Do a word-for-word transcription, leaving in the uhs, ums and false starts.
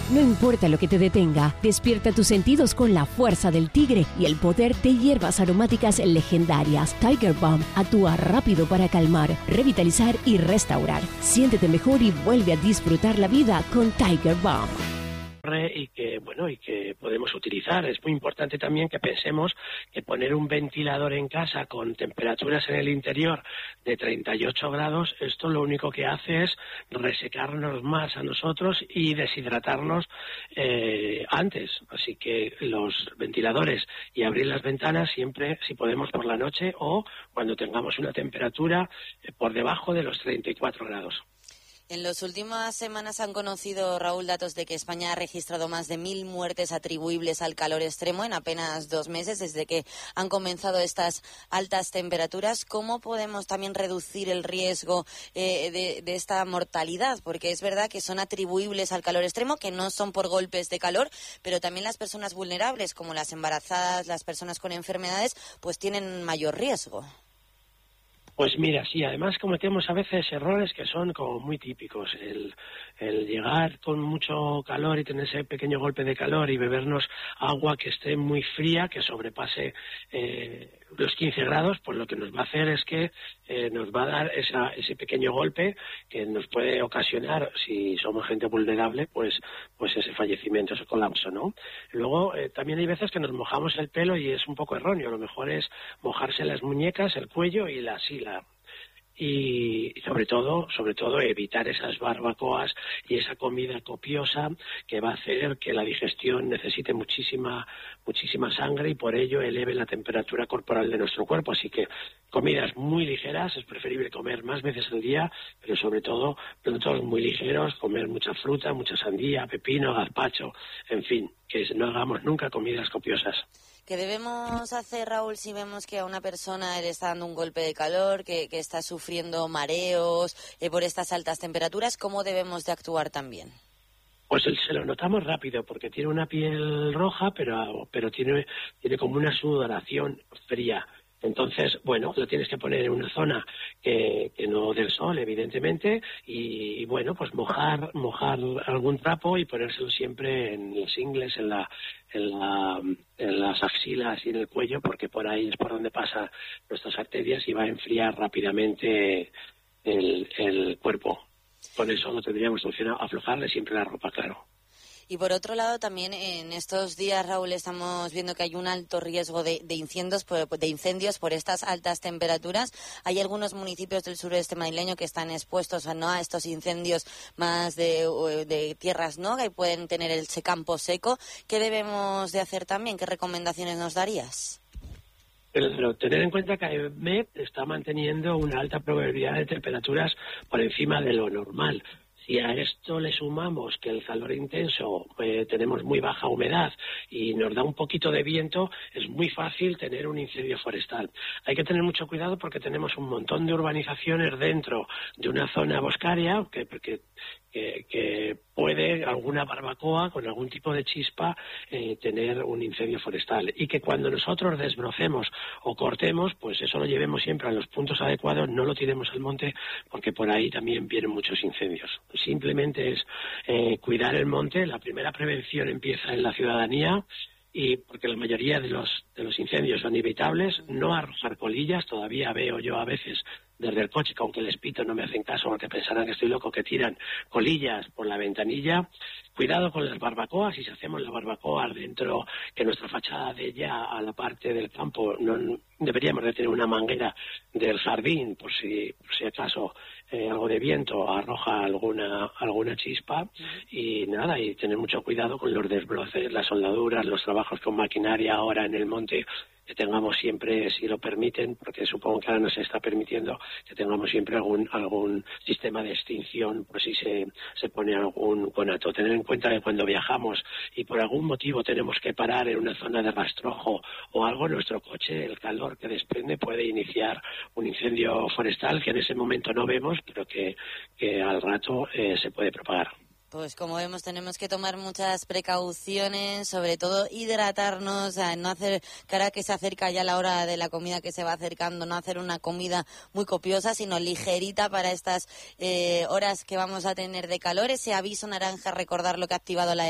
No importa lo que te detenga, despierta tus sentidos con la fuerza del tigre y el poder de hierbas aromáticas legendarias. Tiger Balm actúa rápido para calmar, revitalizar y restaurar. Siéntete mejor y vuelve a disfrutar la vida con Tiger Balm. Y que bueno y que podemos utilizar. Es muy importante también que pensemos que poner un ventilador en casa con temperaturas en el interior de treinta y ocho grados, esto lo único que hace es resecarnos más a nosotros y deshidratarnos eh, antes. Así que los ventiladores y abrir las ventanas siempre, si podemos, por la noche o cuando tengamos una temperatura eh, por debajo de los treinta y cuatro grados. En las últimas semanas han conocido, Raúl, datos de que España ha registrado más de mil muertes atribuibles al calor extremo en apenas dos meses desde que han comenzado estas altas temperaturas. ¿Cómo podemos también reducir el riesgo eh, de, de esta mortalidad? Porque es verdad que son atribuibles al calor extremo, que no son por golpes de calor, pero también las personas vulnerables, como las embarazadas, las personas con enfermedades, pues tienen mayor riesgo. Pues mira, sí, además cometemos a veces errores que son como muy típicos. El, el llegar con mucho calor y tener ese pequeño golpe de calor y bebernos agua que esté muy fría, que sobrepase eh, los quince grados, pues lo que nos va a hacer es que eh, nos va a dar esa, ese pequeño golpe que nos puede ocasionar, si somos gente vulnerable, pues pues ese fallecimiento, ese colapso, ¿no? Luego, eh, también hay veces que nos mojamos el pelo y es un poco erróneo. Lo mejor es mojarse las muñecas, el cuello y la sila. Y sobre todo, sobre todo evitar esas barbacoas y esa comida copiosa que va a hacer que la digestión necesite muchísima muchísima sangre y por ello eleve la temperatura corporal de nuestro cuerpo. Así que comidas muy ligeras, es preferible comer más veces al día, pero sobre todo productos muy ligeros, comer mucha fruta, mucha sandía, pepino, gazpacho, en fin, que no hagamos nunca comidas copiosas. ¿Qué debemos hacer, Raúl, si vemos que a una persona le está dando un golpe de calor, que, que está sufriendo mareos eh, por estas altas temperaturas? ¿Cómo debemos de actuar también? Pues se lo notamos rápido porque tiene una piel roja, pero pero tiene tiene como una sudoración fría. Entonces, bueno, lo tienes que poner en una zona que, que no del sol, evidentemente, y, y bueno, pues mojar mojar algún trapo y ponérselo siempre en los ingles, en la, en la en las axilas y en el cuello, porque por ahí es por donde pasan nuestras arterias y va a enfriar rápidamente el, el cuerpo. Con eso lo tendríamos solucionado, aflojarle siempre la ropa, claro. Y por otro lado, también en estos días, Raúl, estamos viendo que hay un alto riesgo de, de incendios por, de incendios por estas altas temperaturas. Hay algunos municipios del sureste madrileño que están expuestos a, ¿no? a estos incendios más de, de tierras, ¿no? Que pueden tener el campo seco. ¿Qué debemos de hacer también? ¿Qué recomendaciones nos darías? Pero, pero tener en cuenta que A E M E T está manteniendo una alta probabilidad de temperaturas por encima de lo normal. Si a esto le sumamos que el calor intenso, eh, tenemos muy baja humedad y nos da un poquito de viento, es muy fácil tener un incendio forestal. Hay que tener mucho cuidado porque tenemos un montón de urbanizaciones dentro de una zona boscaria que, que, que, que puede alguna barbacoa con algún tipo de chispa eh, tener un incendio forestal. Y que cuando nosotros desbrocemos o cortemos, pues eso lo llevemos siempre a los puntos adecuados, no lo tiremos al monte porque por ahí también vienen muchos incendios. Simplemente es eh, cuidar el monte. La primera prevención empieza en la ciudadanía y porque la mayoría de los de los incendios son evitables. No arrojar colillas. Todavía veo yo a veces desde el coche, que aunque les pito no me hacen caso porque pensarán que estoy loco, que tiran colillas por la ventanilla. Cuidado con las barbacoas. Si hacemos las barbacoas dentro, que nuestra fachada de ya a la parte del campo, no deberíamos de tener una manguera del jardín por si por si acaso eh, algo de viento arroja alguna alguna chispa. Y nada, y tener mucho cuidado con los desbroces, las soldaduras, los trabajos con maquinaria ahora en el monte, que tengamos siempre, si lo permiten, porque supongo que ahora no se está permitiendo, que tengamos siempre algún algún sistema de extinción por si se, se pone algún conato. Tener en cuenta que cuando viajamos y por algún motivo tenemos que parar en una zona de rastrojo o algo, nuestro coche, el calor que desprende puede iniciar un incendio forestal que en ese momento no vemos, pero que, que al rato eh, se puede propagar. Pues como vemos, tenemos que tomar muchas precauciones, sobre todo hidratarnos, no hacer, cara que se acerca ya la hora de la comida que se va acercando, no hacer una comida muy copiosa, sino ligerita para estas eh, horas que vamos a tener de calor. Ese aviso naranja, recordar lo que ha activado la